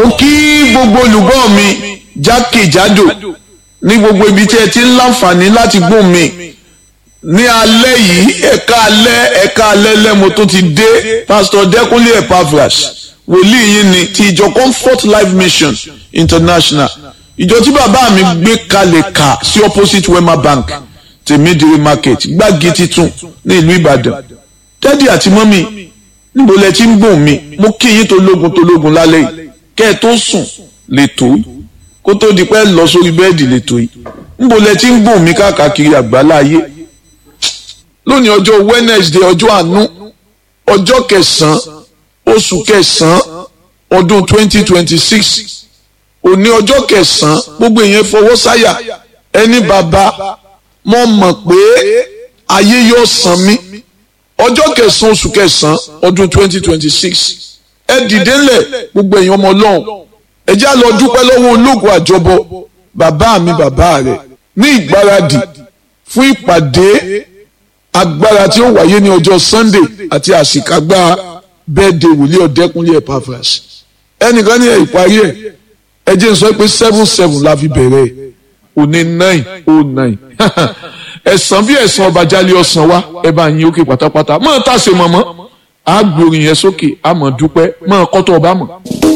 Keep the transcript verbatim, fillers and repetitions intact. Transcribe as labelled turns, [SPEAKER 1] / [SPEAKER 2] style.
[SPEAKER 1] mo kí gbogbo olùgbọ́ mi jákèjádò ní gbogbo ibi tí ẹ ti ń láǹfààní láti gbọ́ mi ní alẹ́ yìí ẹ̀ka alẹ́ ẹ̀ka alẹ́ lẹ́mo tó ti dé Pastor Dẹ́kunlé Epaphras wòlíì yìí ni ti ìjọ Comfort Life Mission International, ìjọ tí bàbá mi gbé kalẹ̀ kà sí opposite Wema Bank tèmídìrí market gbági titun ní ìlú Ìbàdàn. Dádì àti mọ́mì níbo lẹ ti ń gbọ́ mi, mo kí yín tológun tológun lálẹ́ yìí kẹ́ ẹ tó sùn lẹ́tọ́ yìí kó tó di pé lọ sórí bẹ́ẹ̀dì lẹ́tọ́ yìí. Níbo lẹ ti ń gbọ́ mi káàkiri àgbálá ayé. Lónìí ọjọ́ Wednesday, ọjọ́ àánú, ọjọ́ kẹsàn-án oṣù kẹsàn-án ọdún twenty twenty six, òní ọjọ́ kẹsàn-án, gbogbo èèyàn fọwọ́ sáyà ẹni bàbá mo mọ̀ pé ayé yóò san mí. Ọjọ́ kẹsàn-án oṣù kẹsàn-án ọdún twenty twenty six, ẹ dìde ńlẹ̀ gbogbo èèyàn ọmọ Ọlọ́run, ẹ já lọ dúpẹ́ lọ́wọ́ ológun àjọbọ bàbá mi bàbá rẹ̀ ní ìgbáradì fún ìpàdé agbára tí ó wáyé ní ọjọ́ Sunday àti àṣìkágbá birthday wòlíì Ọ̀dẹ́kúnlé Epaphras. Ẹnìkan ní ẹ̀ ìparí ẹ̀ ẹ jẹ́ n sọ pé seven seven la fi bẹ̀rẹ̀ òní nine oh nine ẹ̀sán bí ẹ̀sán ọba jálẹ̀ ọ̀sán wa ẹ bá yín òkè pátápátá mọ́ ẹ tàṣe mọ́mọ́ àgbòrìn yẹn sókè àmọ́ dúpẹ́ mọ́ ẹ kọ́tọ̀ ọba mọ́.